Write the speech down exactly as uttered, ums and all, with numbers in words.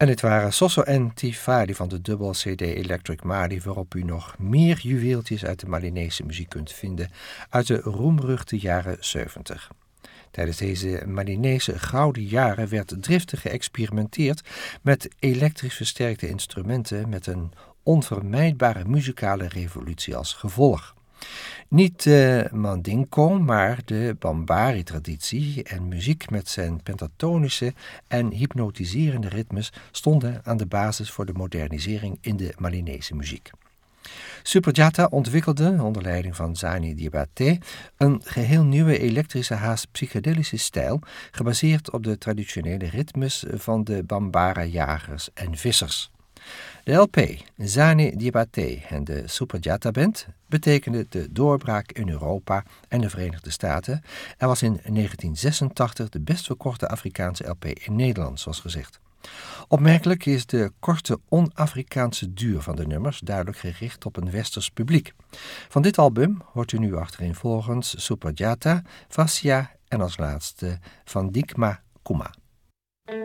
En dit waren Sosso en Tifali van de dubbel C D Electric Mali, waarop u nog meer juweeltjes uit de Malinese muziek kunt vinden uit de roemruchte jaren zeventig. Tijdens deze Malinese gouden jaren werd driftig geëxperimenteerd met elektrisch versterkte instrumenten met een onvermijdbare muzikale revolutie als gevolg. Niet de mandinko, maar de bambari-traditie en muziek met zijn pentatonische en hypnotiserende ritmes stonden aan de basis voor de modernisering in de Malinese muziek. Superdjata ontwikkelde, onder leiding van Zani Diabaté, een geheel nieuwe elektrische haast psychedelische stijl, gebaseerd op de traditionele ritmes van de Bambara-jagers en vissers. De L P, Zani Diabaté en de Superdjata Band betekende de doorbraak in Europa en de Verenigde Staten en was in negentien zesentachtig de best verkochte Afrikaanse L P in Nederland, zoals gezegd. Opmerkelijk is de korte on-Afrikaanse duur van de nummers, duidelijk gericht op een westers publiek. Van dit album hoort u nu achtereenvolgens Superdjata, Fascia en als laatste Van Dikma Kuma.